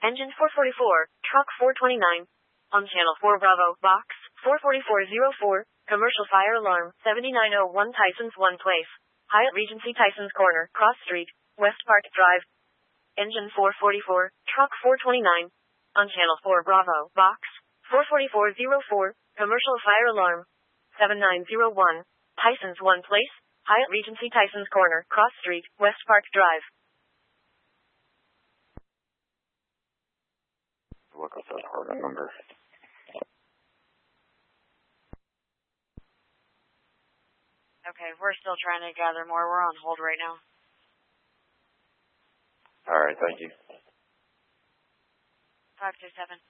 Engine 444, Truck 429. On Channel 4 Bravo, Box 44404, Commercial Fire Alarm 7901 Tyson's One Place. Hyatt Regency Tyson's Corner, Cross Street, West Park Drive. Engine 444, Truck 429. On Channel 4 Bravo, Box 44404, Commercial Fire Alarm 7901, Tyson's One Place, Hyatt Regency Tyson's Corner, Cross Street, West Park Drive. Look up that hard number. Okay, we're still trying to gather more. We're on hold right now. All right, thank you. 527.